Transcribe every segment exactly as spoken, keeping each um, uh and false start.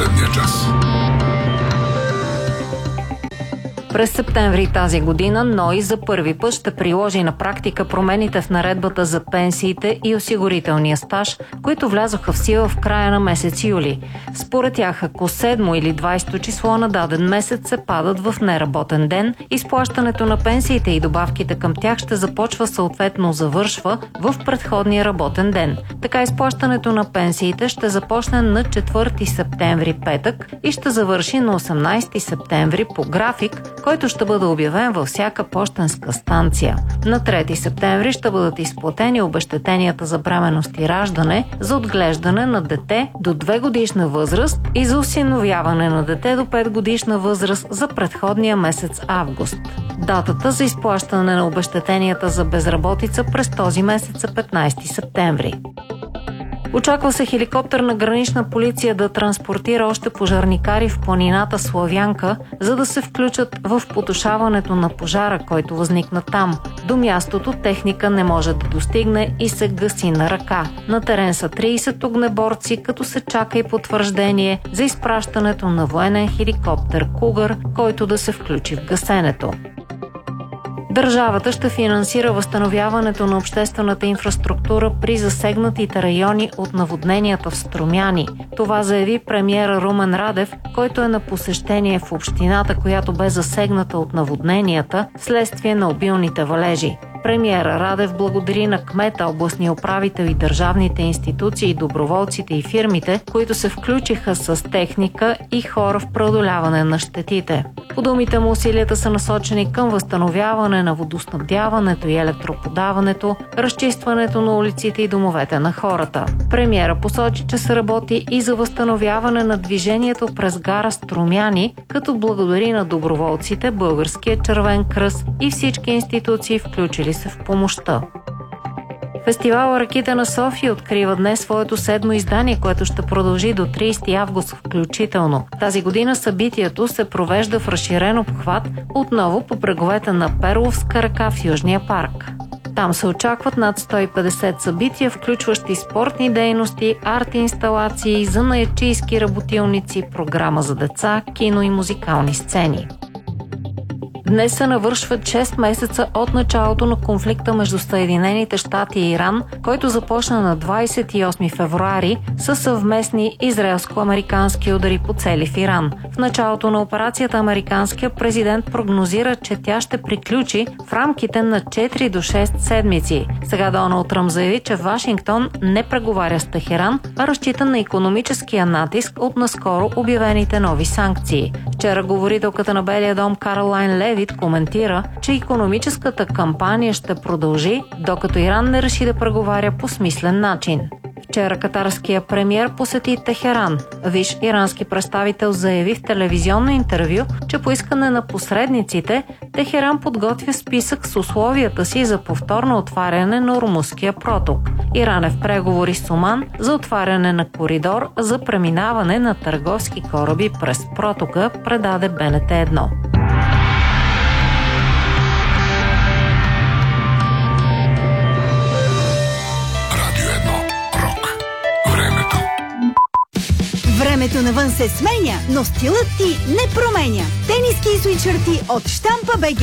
последния час. През септември тази година НОИ за първи път ще приложи на практика промените в наредбата за пенсиите и осигурителния стаж, които влязоха в сила в края на месец юли. Според тях, ако седмо или двайсето число на даден месец се падат в неработен ден, изплащането на пенсиите и добавките към тях ще започва съответно завършва в предходния работен ден. Така изплащането на пенсиите ще започне на четвърти септември, петък, и ще завърши на осемнайсети септември по график, който ще бъде обявен във всяка пощенска станция. На трети септември ще бъдат изплатени обезщетенията за бременност и раждане, за отглеждане на дете до две годишна възраст и за осиновяване на дете до пет годишна възраст за предходния месец август. Датата за изплащане на обезщетенията за безработица през този месец е петнайсети септември. Очаква се хеликоптер на гранична полиция да транспортира още пожарникари в планината Славянка, за да се включат в потушаването на пожара, който възникна там. До мястото техника не може да достигне и се гаси на ръка. На терен са трийсет огнеборци, като се чака и потвърждение за изпращането на военен хеликоптер Кугър, който да се включи в гасенето. Държавата ще финансира възстановяването на обществената инфраструктура при засегнатите райони от наводненията в Струмяни. Това заяви премиера Румен Радев, който е на посещение в общината, която бе засегната от наводненията вследствие на обилните валежи. Премиера Радев благодари на кмета, областния управител и държавните институции, доброволците и фирмите, които се включиха с техника и хора в преодоляване на щетите. По думите му, усилията са насочени към възстановяване на водоснабдяването и електроподаването, разчистването на улиците и домовете на хората. Премиера посочи, че се работи и за възстановяване на движението през гара Струмяни, като благодари на доброволците, Българския червен кръст и всички институции, включили се в помощта. Фестивал Раките на София открива днес своето седмо издание, което ще продължи до трийсети август включително. Тази година събитието се провежда в разширен обхват, отново по бреговете на Перловска река в Южния парк. Там се очакват над сто и петдесет събития, включващи спортни дейности, арт-инсталации, занаятчийски работилници, програма за деца, кино и музикални сцени. Днес се навършват шест месеца от началото на конфликта между Съединените щати и Иран, който започна на двайсет и осми февруари със съвместни израелско-американски удари по цели в Иран. В началото на операцията американският президент прогнозира, че тя ще приключи в рамките на четири до шест седмици. Сега Доналд Тръмп заяви, че Вашингтон не преговаря с Техеран, а разчита на икономическия натиск от наскоро обявените нови санкции. Вчера говорителката на Белия дом Каролайн Леви коментира, че икономическата кампания ще продължи, докато Иран не реши да преговаря по смислен начин. Вчера катарския премиер посети Техеран. Висш ирански представител заяви в телевизионно интервю, че по искане на посредниците Техеран подготвя списък с условията си за повторно отваряне на Ормузския проток. Иран е в преговори с Оман за отваряне на коридор за преминаване на търговски кораби през протока, предаде Б Н Т едно. Времето навън се сменя, но стилът ти не променя. Тениски и свитшърти от Щампа БГ.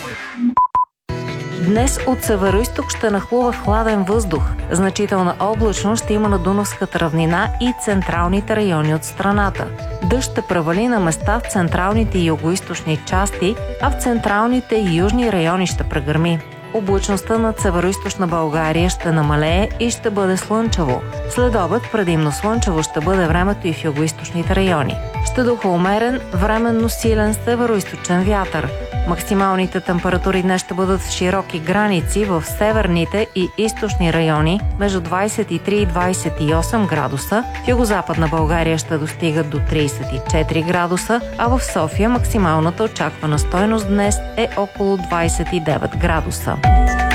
Днес от североизток ще нахлува хладен въздух. Значителна облачност ще има на Дунавската равнина и централните райони от страната. Дъжд ще превали на места в централните и югоизточни части, а в централните и южни райони ще прегърми. Облачността над североизточна България ще намалее и ще бъде слънчево. След обед предимно слънчево ще бъде времето и в югоизточните райони. Ще духа умерен, временно силен североизточен вятър. Максималните температури днес ще бъдат в широки граници в северните и източни райони между двайсет и три и двайсет и осем градуса, в югозападна България ще достигат до трийсет и четири градуса, а в София максималната очаквана стойност днес е около двайсет и девет градуса.